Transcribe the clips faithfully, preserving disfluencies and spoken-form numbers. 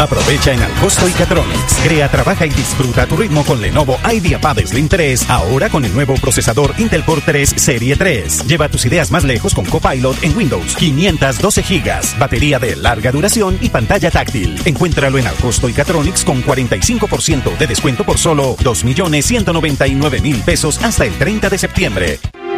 Aprovecha en Alcosto y Catronics. Crea, trabaja y disfruta a tu ritmo con Lenovo IdeaPad Slim tres, ahora con el nuevo procesador Intel Core tres Serie tres. Lleva tus ideas más lejos con Copilot en Windows. quinientos doce gigas, batería de larga duración y pantalla táctil. Encuéntralo en Alcosto y Catronics con cuarenta y cinco por ciento de descuento por solo dos millones ciento noventa y nueve mil pesos hasta el treinta de septiembre.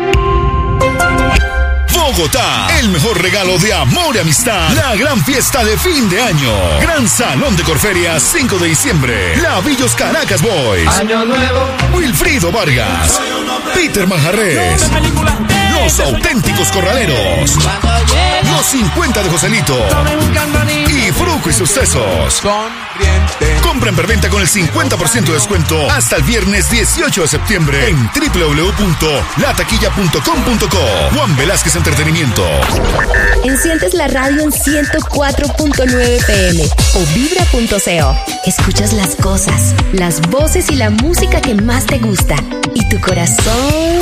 Bogotá, el mejor regalo de amor y amistad. La gran fiesta de fin de año. Gran Salón de Corferias, cinco de diciembre. Lavillos Caracas Boys. Año nuevo. Wilfrido Vargas. Peter Manjarrés. Los Auténticos Corraleros. Los cincuenta de Joselito. Y Fruco y sus Sesos. Compra en preventa con el cincuenta por ciento de descuento hasta el viernes dieciocho de septiembre en doble u doble u doble u punto la taquilla punto com punto co. Juan Velázquez Entretenimiento. Enciendes la radio en ciento cuatro punto nueve P M o vibra punto co. Escuchas las cosas, las voces y la música que más te gusta. Y tu corazón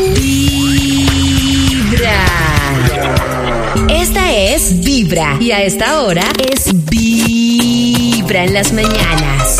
vibra. Esta es Vibra. Y a esta hora es Vibra en las mañanas.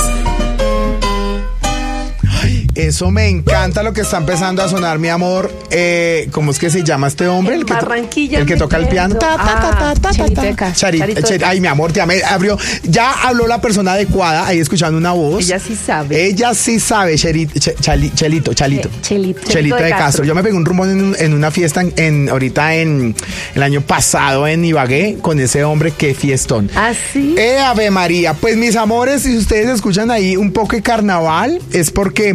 Eso me encanta lo que está empezando a sonar, mi amor. Eh, ¿Cómo es que se llama este hombre? El que, Barranquilla, el que toca el piano. Ta, ta, ta, ta, ta, Charito ta. de Castro. Charito, Charito de Charito. Ay, mi amor, ya me abrió. Ya habló la persona adecuada, ahí escuchando una voz. Ella sí sabe. Ella sí sabe, Cherito, Ch- Chali- Chelito, Chalito. Eh, Chelito. Chelito de Castro. Yo me pegué un rumón en, un- en una fiesta en, en- ahorita en el año pasado en Ibagué con ese hombre, qué fiestón. ¿Ah, sí? Eh, Ave María. Pues mis amores, si ustedes escuchan ahí un poco de carnaval, es porque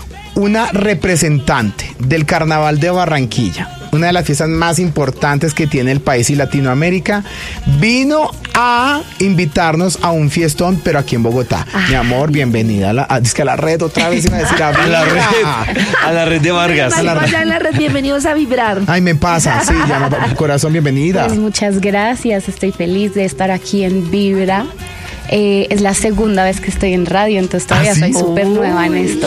una representante del Carnaval de Barranquilla, una de las fiestas más importantes que tiene el país y Latinoamérica, vino a invitarnos a un fiestón, pero aquí en Bogotá. Ah. Mi amor, bienvenida a la, a, es que a la red otra vez iba a decir a, a la red, a la red de Vargas. A la red. En la red, bienvenidos a Vibrar. Ay, me pasa, sí, ya no, corazón, bienvenida. Pues muchas gracias, estoy feliz de estar aquí en Vibra. Eh, es la segunda vez que estoy en radio, entonces todavía ¿Ah, sí? soy súper nueva en esto.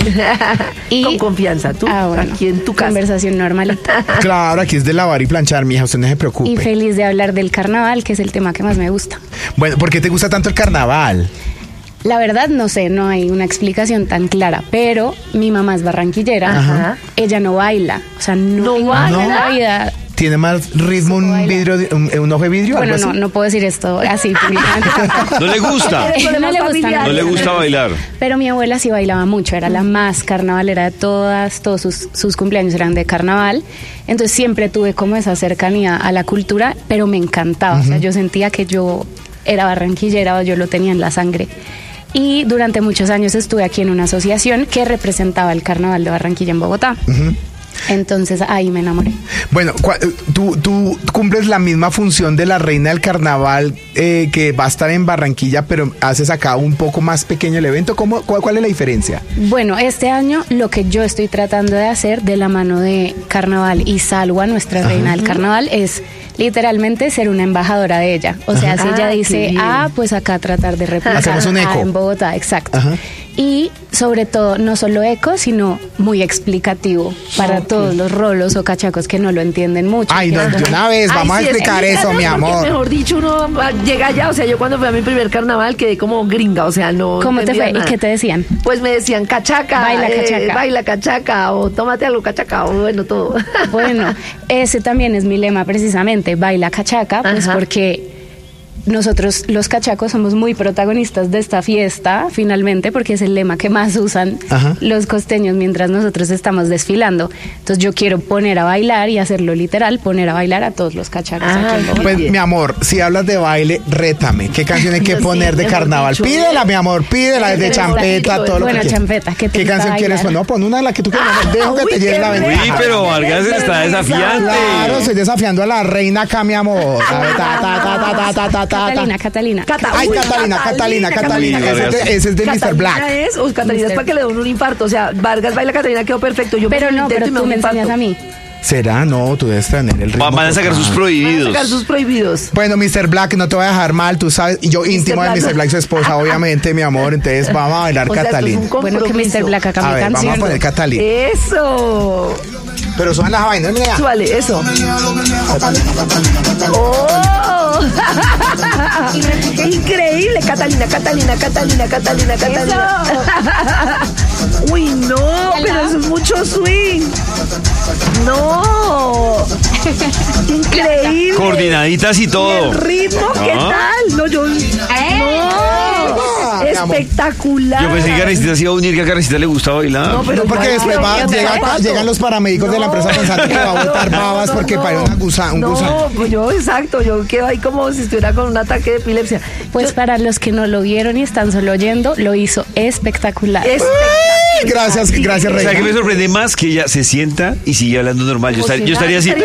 Y, con confianza, tú, ah, bueno, aquí en tu casa. Conversación normalita. Claro, aquí es de lavar y planchar, mija, usted no se preocupe. Y feliz de hablar del carnaval, que es el tema que más me gusta. Bueno, ¿por qué te gusta tanto el carnaval? La verdad no sé, no hay una explicación tan clara, pero mi mamá es barranquillera. Ajá. Ella no baila, o sea, no, no baila. En la vida. ¿Tiene más ritmo un vidrio, un, un ojo de vidrio? Bueno, algo no, así? no puedo decir esto así. ¿No le gusta? no le gusta. No le gusta bailar. Pero mi abuela sí bailaba mucho, era la más carnavalera de todas, todos sus, sus cumpleaños eran de carnaval. Entonces siempre tuve como esa cercanía a la cultura, pero me encantaba. Uh-huh. O sea, yo sentía que yo era barranquillera, yo lo tenía en la sangre. Y durante muchos años estuve aquí en una asociación que representaba el carnaval de Barranquilla en Bogotá. Uh-huh. Entonces ahí me enamoré. Bueno, tú, tú cumples la misma función de la reina del carnaval eh, que va a estar en Barranquilla, pero haces acá un poco más pequeño el evento. ¿Cómo, cuál, ¿Cuál es la diferencia? Bueno, este año lo que yo estoy tratando de hacer de la mano de Carnaval y Salwa, nuestra Ajá. reina del carnaval, es literalmente ser una embajadora de ella. O sea, Ajá. si ella ah, dice, ah, pues acá tratar de representar un eco. en Bogotá, exacto. Ajá. Y sobre todo, no solo eco, sino muy explicativo para okay. todos los rolos o cachacos que no lo entienden mucho. Ay, no, de una vez, vamos Ay, a explicar sí, eso, mi amor. Mejor dicho, uno llega allá, o sea, yo cuando fui a mi primer carnaval quedé como gringa, o sea, no ¿Cómo te fue? Nada. ¿Y qué te decían? Pues me decían cachaca, baila cachaca, eh, baila cachaca, o tómate algo cachaca, o bueno, todo. Bueno, ese también es mi lema precisamente, baila cachaca, pues Ajá. porque nosotros los cachacos somos muy protagonistas de esta fiesta, finalmente, porque es el lema que más usan Ajá. los costeños mientras nosotros estamos desfilando. Entonces yo quiero poner a bailar y hacerlo literal, poner a bailar a todos los cachacos. Ah, aquí en pues mi amor, si hablas de baile, rétame. ¿Qué canción hay que poner de carnaval? Dicho, pídela, mi amor, pídela, de champeta, todo lo bueno, que champeta, ¿qué, ¿Qué canción bailar? quieres? No, pon una de la que tú quieras. Ah, Dejo que te lleve la ventaja. Uy, pero Vargas está desafiante. Claro, estoy desafiando a la reina acá, mi amor. Catalina, Catalina. Cata, Ay, uy, Catalina, Catalina, Catalina, Catalina. Catalina. Ese, ese es de Catalina mister Black. Es, o Catalina es para que le den un infarto. O sea, Vargas baila Catalina, quedó perfecto. Yo pero me no, pero tú me enseñas a mí. ¿Será? No, tú debes tener el ritmo. Van a sacar sus prohibidos. Van a sacar sus prohibidos. Bueno, mister Black, no te voy a dejar mal, tú sabes. Y yo íntimo de mister Black, su esposa, obviamente, mi amor. Entonces vamos a bailar o sea, Catalina. Es bueno, que mister Black acá mi canción. Vamos a poner Catalina. Eso. Pero suban las vainas, mira. Súbale, eso. Oh. Increíble, Catalina, Catalina, Catalina, Catalina, Catalina. Uy, no, pero eso es mucho swing. No. Increíble. Coordinaditas y todo. El ritmo, ¿qué ¿Ah? tal? No, yo. No. Espectacular. Yo pensé que Carrecita se iba a unir, que a Carrecita le gustaba bailar. No, pero No, porque no, después no, va- no, llega- no, llegan los paramédicos de la empresa pensando que va a botar babas porque parece una gusa- un no, gusano. pues yo, exacto, yo quedo ahí como si estuviera con un ataque de epilepsia. Pues Yo- para los que no lo vieron y están solo oyendo, lo hizo espectacular. espectacular. Gracias, Sí, gracias, O sea, que me Reina. sorprende más que ella se sienta y sigue hablando normal. Yo, Como estar- si yo estaría así.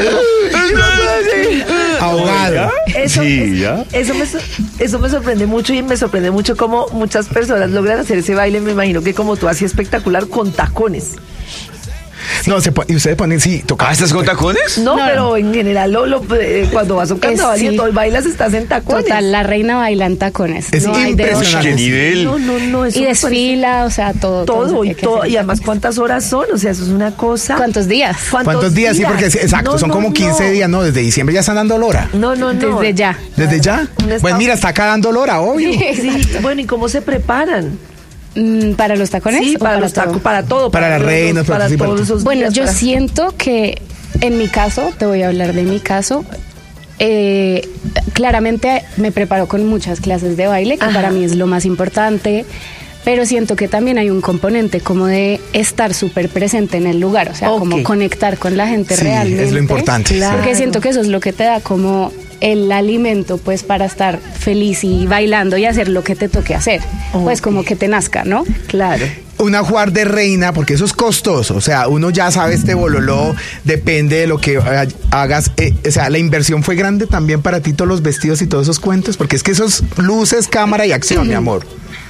nada. Ahogado. Eso, Sí, es- ya. eso, me, so- eso me sorprende mucho y me sorprende mucho cómo muchas personas logran hacer ese baile, me imagino que como tú, así espectacular con tacones. No, se pone, y ustedes ponen, sí, toca. Ah, ¿estás con tacones? No, No. pero en general lo, lo- eh, cuando vas a un carnaval sí. y todo bailas estás en tacones. Total, la reina baila en tacones. Es no hay de Uy, impresionante. qué nivel. No, no, no, eso Y me parece desfila, o sea, todo. todo se y tiene que todo. hacer. Y además, ¿cuántas horas son? O sea, eso es una cosa. ¿Cuántos días? ¿Cuántos días? Sí, porque sí, exacto, No, son no, como quince no. días, ¿no? Desde diciembre ya están dando lora. No, no, no. Desde ya. ¿Desde ya? Un Pues estado- mira, está acá dando lora, obvio. Sí, bueno, ¿y cómo se preparan? Mm, ¿Para los tacones? Sí, o para, los todo? tacos, para todo. Para las los- reinas, para- para sí, para todos todo. esos Bueno, días, yo para- siento que en mi caso, te voy a hablar de mi caso, eh, claramente me preparo con muchas clases de baile, que Ajá. para mí es lo más importante, pero siento que también hay un componente como de estar súper presente en el lugar, o sea, Ok. como conectar con la gente Sí, realmente. es lo importante, Claro. Porque siento que eso es lo que te da como el alimento pues para estar feliz y bailando y hacer lo que te toque hacer, pues Ok. como que te nazca, ¿no? Claro. Un ajuar de reina, porque eso es costoso. O sea, uno ya sabe este bololó, depende de lo que eh, hagas. Eh, o sea, la inversión fue grande también para ti, todos los vestidos y todos esos cuentos, porque es que esos luces, cámara y acción, mi amor.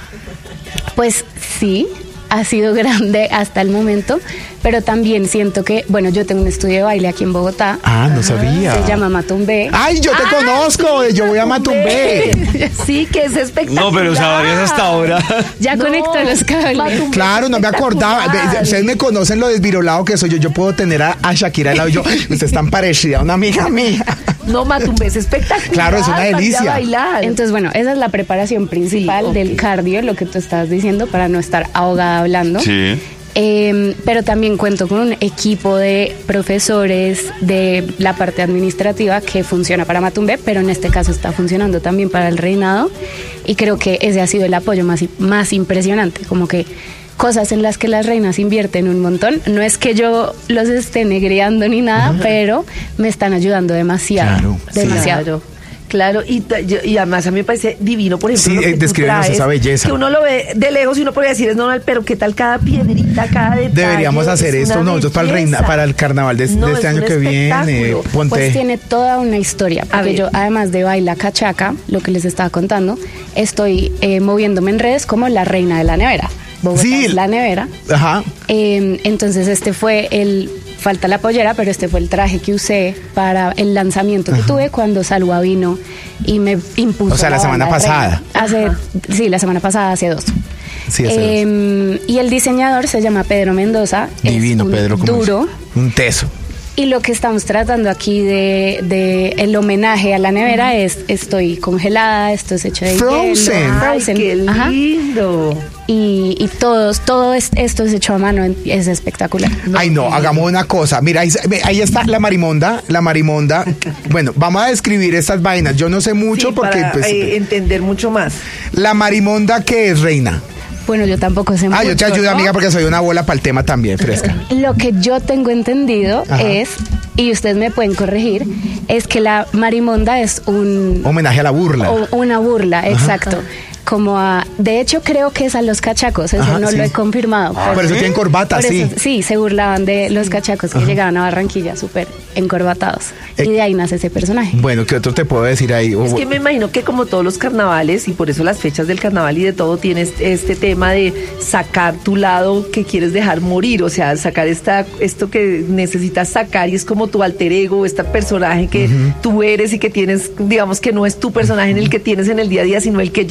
Pues sí, ha sido grande hasta el momento, pero también siento que, bueno, yo tengo un estudio de baile aquí en Bogotá. Ah, no sabía. Se llama Matumbé. Ay, yo te conozco, yo voy a Matumbé. Sí, que es espectacular. No, pero Sabarias hasta ahora. Ya No, conecto los cables. Matumbé Claro, no me acordaba. Ve, espectacular. Ustedes me conocen lo desvirolado que soy yo. Yo puedo tener a, a Shakira al lado y yo, usted es tan parecida a una amiga mía. No, Matumbé es espectacular. Claro, es una para ir a delicia. bailar. Entonces, bueno, esa es la preparación principal Sí, ok. del cardio, lo que tú estabas diciendo, para no estar ahogada hablando. Sí. Eh, pero también cuento con un equipo de profesores de la parte administrativa que funciona para Matumbé, pero en este caso está funcionando también para el reinado, y creo que ese ha sido el apoyo más, más impresionante, como que cosas en las que las reinas invierten un montón. No es que yo los esté negreando ni nada, pero me están ayudando demasiado, Claro, sí. demasiado. Claro, claro, y, ta- yo- y además a mí me parece divino, por ejemplo, Sí, lo que eh, tú descríbenos traes, esa belleza. que uno lo ve de lejos y uno podría decir es normal, pero qué tal cada piedrita, cada detalle. Deberíamos hacer es esto una nosotros para el, reina, belleza. para el carnaval de, No, de este es año un que viene. espectáculo. Ponte. Pues tiene toda una historia, A porque ver. yo además de Baila Cachaca, lo que les estaba contando, estoy eh, moviéndome en redes como la reina de la nevera. Bogotá Sí. es la nevera. Ajá. Eh, entonces este fue el, falta la pollera, pero este fue el traje que usé para el lanzamiento que tuve cuando Salwa vino y me impuso. O sea, la semana banda de pasada. reina. Hace, sí, la semana pasada, hace dos. Sí, hace dos. Eh, y el diseñador se llama Pedro Mendoza. es Divino, un Pedro. ¿cómo es? duro. Un teso. Y lo que estamos tratando aquí de, de el homenaje a la nevera es estoy congelada, esto es hecho de Frozen. hielo. Ay, Frozen. qué Ajá. lindo. Y, y todos, todo es- esto es hecho a mano, es espectacular. Ay, no, hagamos una cosa. Mira, ahí, ve, ahí está la marimonda. La marimonda. Bueno, vamos a describir estas vainas. Yo no sé mucho Sí, porque, para pues, eh, entender mucho más. la marimonda, ¿qué es, reina? Bueno, yo tampoco sé Ah, mucho, yo te ayudo, ¿no? amiga, porque soy una bola para el tema también, fresca. Lo que yo tengo entendido Ajá. es, y ustedes me pueden corregir, es que la marimonda es un... Homenaje a la burla. O una burla, exacto. Como a, de hecho creo que es a los cachacos, eso Ajá, no sí. lo he confirmado. Ah, por eso tienen corbata, por sí. eso- sí, se burlaban de los cachacos que llegaban a Barranquilla súper encorbatados. Eh, y de ahí nace ese personaje. Bueno, ¿qué otro te puedo decir ahí? Es que me imagino que como todos los carnavales, y por eso las fechas del carnaval y de todo, tienes este tema de sacar tu lado que quieres dejar morir, o sea, sacar esta, esto que necesitas sacar y es como tu alter ego, este personaje que tú eres y que tienes, digamos que no es tu personaje en el que tienes en el día a día, sino el que llevas al carnaval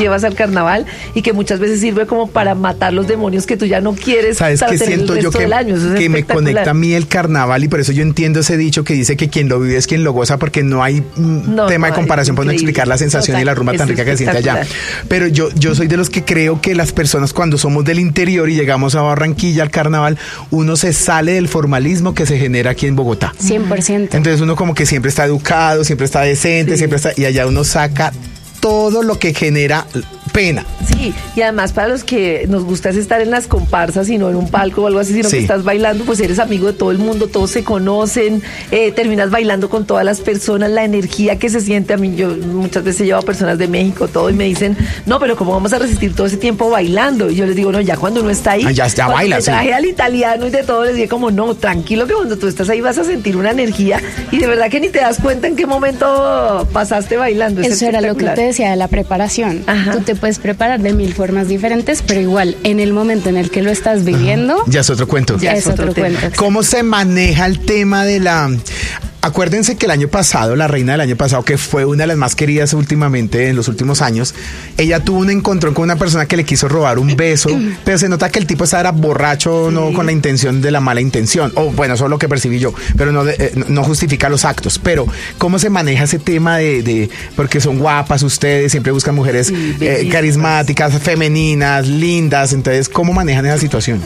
carnaval y que muchas veces sirve como para matar los demonios que tú ya no quieres. ¿Sabes qué siento yo que, que me conecta a mí el carnaval? Y por eso yo entiendo ese dicho que dice que quien lo vive es quien lo goza, porque no hay no, tema no, de comparación para no explicar la sensación Total, y la rumba tan rica que se siente allá. Pero yo, yo soy de los que creo que las personas, cuando somos del interior y llegamos a Barranquilla al carnaval, uno se sale del formalismo que se genera aquí en Bogotá. cien por ciento. Entonces uno como que siempre está educado, siempre está decente, sí. siempre está, y allá uno saca todo lo que genera pena. Sí, y además para los que nos gusta es estar en las comparsas y no en un palco o algo así, sino sí. que estás bailando, pues eres amigo de todo el mundo, todos se conocen, eh, terminas bailando con todas las personas, la energía que se siente. A mí, yo muchas veces llevo a personas de México, todo, y me dicen, no, pero ¿cómo vamos a resistir todo ese tiempo bailando? Y yo les digo, no, ya cuando uno está ahí, ah, ya está, baila, me traje sí. al italiano y de todo, les dije como, no, tranquilo, que cuando tú estás ahí vas a sentir una energía, y de verdad que ni te das cuenta en qué momento pasaste bailando. Es Eso era lo que te decía de la preparación. Ajá. Tú te puedes preparar de mil formas diferentes, pero igual en el momento en el que lo estás viviendo, Ajá. ya es otro cuento. Ya es, es otro, otro cuento. ¿Cómo se maneja el tema de la... Acuérdense que el año pasado, la reina del año pasado, que fue una de las más queridas últimamente en los últimos años, ella tuvo un encontrón con una persona que le quiso robar un beso, pero se nota que el tipo estaba borracho, sí. no con la intención de la mala intención, o bueno, eso es lo que percibí yo, pero no, eh, no justifica los actos. Pero ¿cómo se maneja ese tema de, de porque son guapas ustedes, siempre buscan mujeres sí, eh, carismáticas, femeninas, lindas? Entonces, ¿cómo manejan esa situación?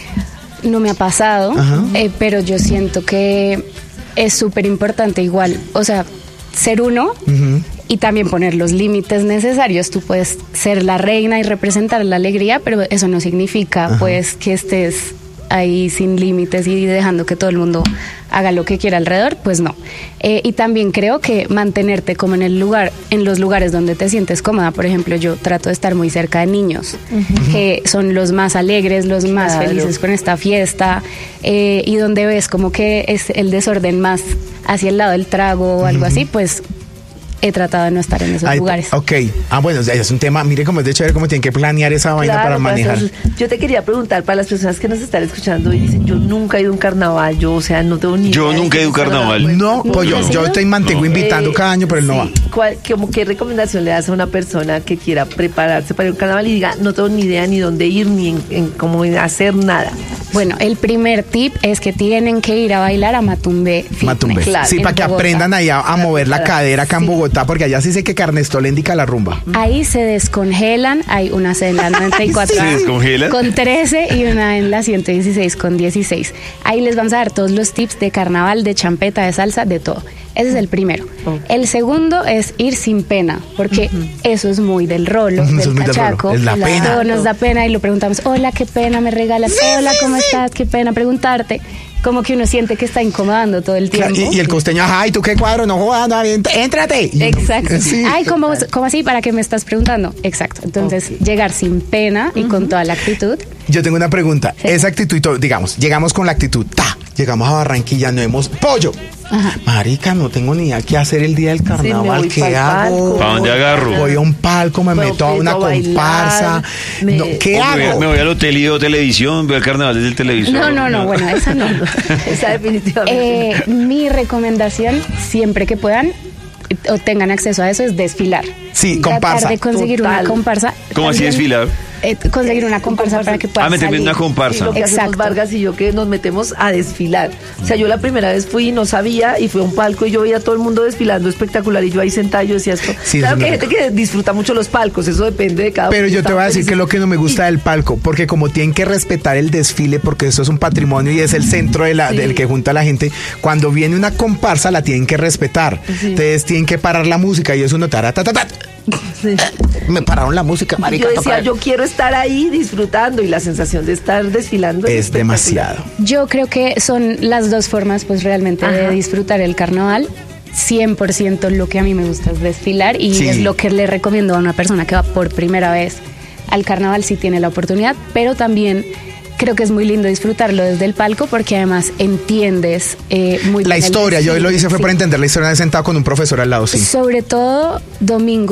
No me ha pasado, eh, pero yo siento que es súper importante igual, o sea, ser uno uh-huh. y también poner los límites necesarios. Tú puedes ser la reina y representar la alegría, pero eso no significa uh-huh. pues que estés ahí sin límites y dejando que todo el mundo haga lo que quiera alrededor, pues no. Eh, y también creo que mantenerte como en el lugar, en los lugares donde te sientes cómoda. Por ejemplo, yo trato de estar muy cerca de niños, uh-huh. que son los más alegres, los más claro. felices con esta fiesta, eh, y donde ves como que es el desorden más hacia el lado del trago o algo uh-huh. así, pues he tratado de no estar en esos Ay, lugares. Ok. Ah, bueno, es un tema, mire cómo es de chévere, cómo tienen que planear esa vaina claro, para manejar. Pues, yo te quería preguntar, para las personas que nos están escuchando y dicen, yo nunca he ido a un carnaval, yo, o sea, no tengo ni Yo idea nunca he ido a un carnaval. No, pues yo, yo te mantengo no. invitando eh, cada año, pero él sí. no va. ¿Cuál, como, ¿Qué recomendación le das a una persona que quiera prepararse para ir a un carnaval y diga, no tengo ni idea ni dónde ir, ni en, en cómo hacer nada? Bueno, el primer tip es que tienen que ir a bailar a Matumbé Fitness. Matumbé. Claro, sí, para que Bogotá. aprendan ahí a, a mover la cadera acá sí. en Bogotá, porque allá sí sé que Carnestol indica la rumba. Ahí se descongelan, hay una en la noventa y cuatro ¿Se descongelan? Con trece y una en la ciento dieciséis con dieciséis. Ahí les vamos a dar todos los tips de carnaval, de champeta, de salsa, de todo. Ese es el primero. Okay. El segundo es ir sin pena, porque uh-huh. eso es muy del rolo, uh-huh. del cachaco. Es la pena. Todo nos da pena y lo preguntamos, hola, qué pena me regalas, hola, ¿cómo estás? Qué pena preguntarte. Como que uno siente que está incomodando todo el tiempo. Y, y el costeño, ay, ¿tú qué cuadro? No jodas, no, éntrate. Exacto. Sí. Ay, ¿cómo, ¿cómo así? ¿Para qué me estás preguntando? Exacto. Entonces, okay. llegar sin pena y uh-huh. con toda la actitud. Yo tengo una pregunta. Sí. Esa actitud y todo, digamos, llegamos con la actitud, ta, llegamos a Barranquilla, no hemos pollo. Ajá. Marica, no tengo ni idea qué hacer el día del carnaval. Sí, ¿qué hago? ¿Para dónde agarro? Voy a un palco, me meto a una comparsa. Me... No, ¿qué o hago? Me voy, me voy al hotel y veo televisión, veo el carnaval desde el televisor. No, no, no, bueno, esa no. Esa definitivamente. Eh, mi recomendación, siempre que puedan o tengan acceso a eso, es desfilar. Sí, comparsa. Tratar de conseguir Total. una comparsa. ¿Cómo así desfilar? Eh, conseguir una comparsa, comparsa para que puedas Ah, meterme en salir. una comparsa. Sí, lo que Exacto. hacemos Vargas y yo, que nos metemos a desfilar. O sea, yo la primera vez fui y no sabía, y fui a un palco y yo veía a todo el mundo desfilando espectacular, y yo ahí sentada, yo decía esto. Sí, claro que hay verdad. gente que disfruta mucho los palcos, eso depende de cada Pero uno. yo te voy a decir que es lo que no me gusta del palco, porque como tienen que respetar el desfile, porque eso es un patrimonio y es el centro de la, sí. del que junta a la gente, cuando viene una comparsa la tienen que respetar. Sí. Entonces tienen que parar la música y eso no ta, ta, ta, ta. Sí. Me pararon la música, marica. Yo decía, yo quiero estar ahí disfrutando, y la sensación de estar desfilando es, es demasiado. Yo creo que son las dos formas, pues, realmente Ajá. de disfrutar el carnaval. cien por ciento lo que a mí me gusta es desfilar, y sí. es lo que le recomiendo a una persona que va por primera vez al carnaval si tiene la oportunidad, pero también creo que es muy lindo disfrutarlo desde el palco, porque además entiendes eh, muy la bien historia. Yo lo hice fue sí. por entender la historia de sentado con un profesor al lado, sí. Sobre todo domingo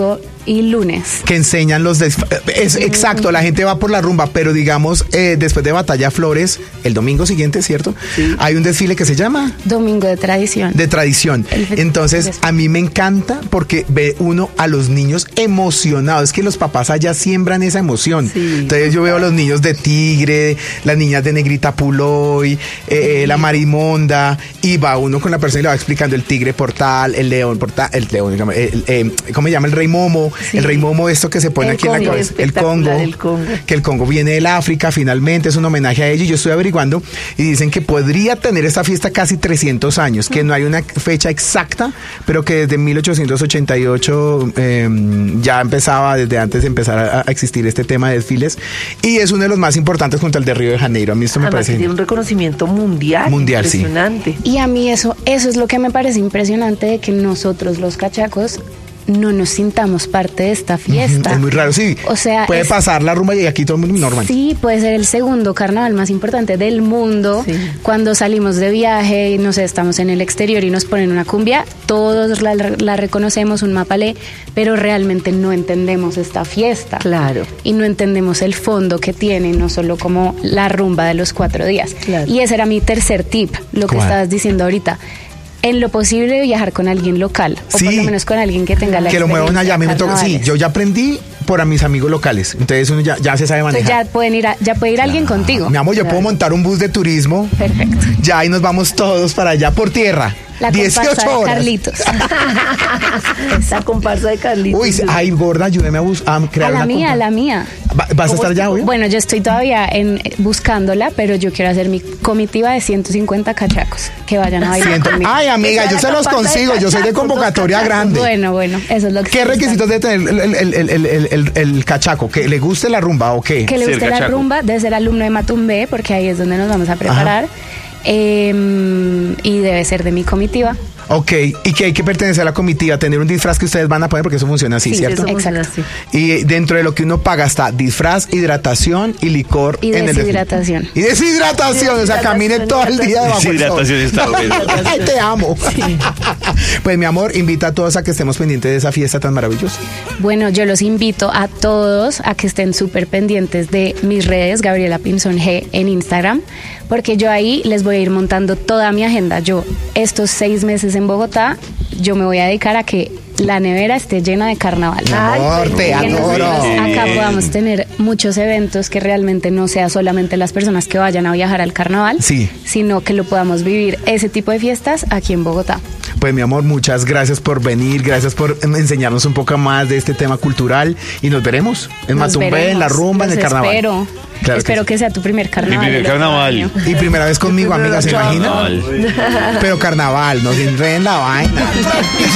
y lunes. Que enseñan los... Desf- es exacto, la gente va por la rumba, pero digamos, eh, después de Batalla Flores, el domingo siguiente, ¿cierto? Sí. Hay un desfile que se llama... Domingo de tradición. De tradición. Entonces, a mí me encanta porque ve uno a los niños emocionados. Es que los papás allá siembran esa emoción. Sí. Entonces yo veo a los niños de Tigre, las niñas de Negrita Puloy, eh, sí. la Marimonda, y va uno con la persona y le va explicando el tigre portal, el león portal, el león, el, el, eh, ¿cómo se llama? El rey momo, sí. el rey momo, esto que se pone el aquí Congo, en la cabeza, el Congo, el Congo, que el Congo viene del África, finalmente es un homenaje a ellos. Yo estoy averiguando y dicen que podría tener esta fiesta casi trescientos años, que no hay una fecha exacta, pero que desde mil ochocientos ochenta y ocho eh, ya empezaba, desde antes de empezar a, a existir este tema de desfiles, y es uno de los más importantes junto al de Río de Janeiro. A mí esto me Además, parece... tiene un reconocimiento mundial. Mundial, impresionante. Sí. Y a mí eso, eso es lo que me parece impresionante, de que nosotros los cachacos no nos sintamos parte de esta fiesta. Es muy raro, sí. O sea, puede es, pasar la rumba y aquí todo el mundo normal. Sí, puede ser el segundo carnaval más importante del mundo. Sí. Cuando salimos de viaje y no sé, estamos en el exterior y nos ponen una cumbia, todos la, la reconocemos, un mapalé, pero realmente no entendemos esta fiesta. Claro. Y no entendemos el fondo que tiene, no solo como la rumba de los cuatro días. Claro. Y ese era mi tercer tip, lo que ¿Cuál? Estabas diciendo ahorita. En lo posible viajar con alguien local, o sí, por lo menos con alguien que tenga la que lo muevan allá. Me toca, sí, yo ya aprendí por a mis amigos locales, entonces uno ya, ya se sabe manejar. Entonces ya pueden ir, a, ya puede ir claro. alguien contigo. Mi amor, yo claro. puedo montar un bus de turismo. Perfecto. Ya ahí nos vamos todos para allá por tierra. La comparsa de Carlitos. Esa comparsa de Carlitos. Uy, ay, gorda, ayúdeme a, bus- a crear a la una mía, compa- a la mía. ¿Va- ¿Vas a estar allá hoy? Bueno, yo estoy todavía en, buscándola, pero yo quiero hacer mi comitiva de ciento cincuenta cachacos que vayan a bailar Ciento- conmigo. Ay, amiga, yo se los consigo. Yo soy de convocatoria grande. Bueno, bueno, eso es lo que... ¿Qué requisitos debe tener el, el, el, el, el, el, el cachaco? ¿Que le guste la rumba o qué? Que le guste sí, la rumba, debe ser alumno de Matumbé, porque ahí es donde nos vamos a preparar. Eh, y debe ser de mi comitiva. Ok, y que hay que pertenecer a la comitiva, tener un disfraz que ustedes van a poner, porque eso funciona así, sí, ¿cierto? Eso funciona Exacto. así. Y dentro de lo que uno paga está disfraz, hidratación y licor. Y en deshidratación. El y deshidratación, o sea, camine todo el día debajo del sol. Deshidratación está bueno. Ay, te amo. Sí. Pues mi amor, invita a todos a que estemos pendientes de esa fiesta tan maravillosa. Bueno, yo los invito a todos a que estén súper pendientes de mis redes, Gabriela Pinzón G en Instagram, porque yo ahí les voy a ir montando toda mi agenda. Yo, estos seis meses en Bogotá, yo me voy a dedicar a que la nevera esté llena de carnaval. Mi amor, te adoro. Acá podamos tener muchos eventos que realmente no sea solamente las personas que vayan a viajar al carnaval, sí, sino que lo podamos vivir ese tipo de fiestas aquí en Bogotá. Pues mi amor, muchas gracias por venir, gracias por enseñarnos un poco más de este tema cultural y nos veremos en Nos Matumbé, veremos. en la rumba, Los en el carnaval. Espero, claro espero que, que sea tu primer carnaval. Mi primer carnaval. Y primera vez conmigo, amiga, ¿se imagina? Carnaval. Pero carnaval, no se enreden la vaina.